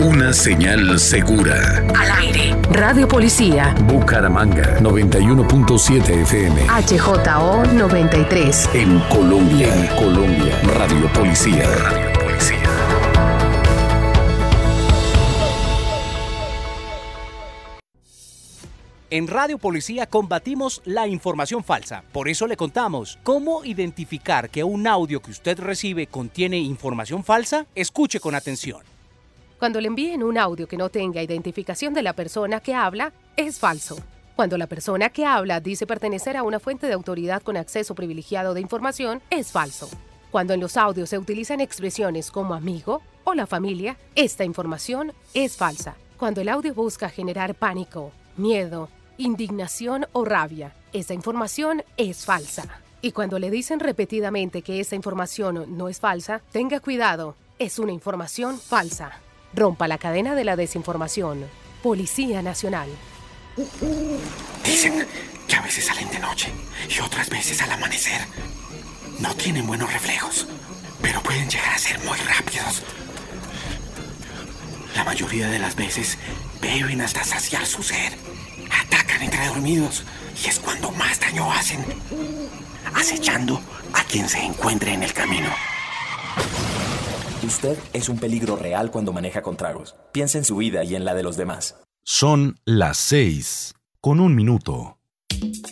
Una señal segura. Al aire. Radio Policía. Bucaramanga 91.7 FM. HJO 93. En Colombia. Radio Policía. En Radio Policía combatimos la información falsa. Por eso le contamos cómo identificar que un audio que usted recibe contiene información falsa. Escuche con atención. Cuando le envíen un audio que no tenga identificación de la persona que habla, es falso. Cuando la persona que habla dice pertenecer a una fuente de autoridad con acceso privilegiado de información, es falso. Cuando en los audios se utilizan expresiones como amigo o la familia, esta información es falsa. Cuando el audio busca generar pánico, miedo, indignación o rabia, esa información es falsa. Y cuando le dicen repetidamente que esa información no es falsa, tenga cuidado, es una información falsa. Rompa la cadena de la desinformación. Policía Nacional. Dicen que a veces salen de noche y otras veces al amanecer. No tienen buenos reflejos, pero pueden llegar a ser muy rápidos. La mayoría de las veces beben hasta saciar su sed. Atacan entre dormidos y es cuando más daño hacen, acechando a quien se encuentre en el camino. Usted es un peligro real cuando maneja con tragos. Piensa en su vida y en la de los demás. Son las 6:01.